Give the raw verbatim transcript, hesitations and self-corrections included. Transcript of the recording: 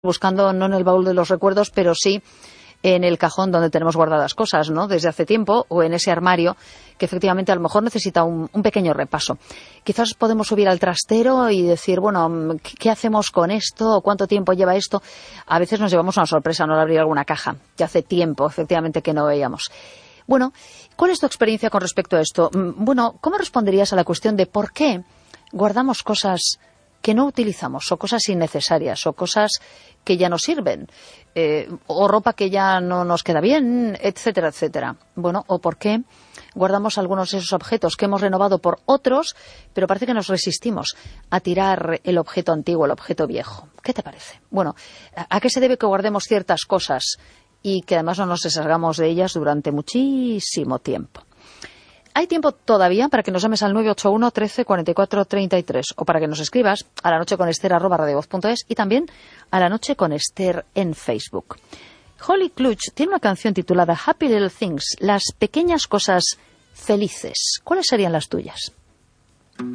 buscando no en el baúl de los recuerdos, pero sí en el cajón donde tenemos guardadas cosas, ¿no? Desde hace tiempo, o en ese armario que efectivamente a lo mejor necesita un, un pequeño repaso. Quizás podemos subir al trastero y decir, bueno, ¿qué hacemos con esto? ¿Cuánto tiempo lleva esto? A veces nos llevamos una sorpresa, no abrir alguna caja, que hace tiempo efectivamente que no veíamos. Bueno, ¿cuál es tu experiencia con respecto a esto? Bueno, ¿cómo responderías a la cuestión de por qué guardamos cosas que no utilizamos, o cosas innecesarias, o cosas que ya no sirven, eh, o ropa que ya no nos queda bien, etcétera, etcétera? Bueno, o por qué guardamos algunos de esos objetos que hemos renovado por otros, pero parece que nos resistimos a tirar el objeto antiguo, el objeto viejo. ¿Qué te parece? Bueno, ¿a qué se debe que guardemos ciertas cosas y que además no nos deshargamos de ellas durante muchísimo tiempo? Hay tiempo todavía para que nos llames al nueve ocho uno, trece, cuarenta y cuatro, treinta y tres o para que nos escribas a la noche con Ester arroba radiovoz punto es y también a la noche con Ester en Facebook. Holly Clutch tiene una canción titulada Happy Little Things, las pequeñas cosas felices. ¿Cuáles serían las tuyas?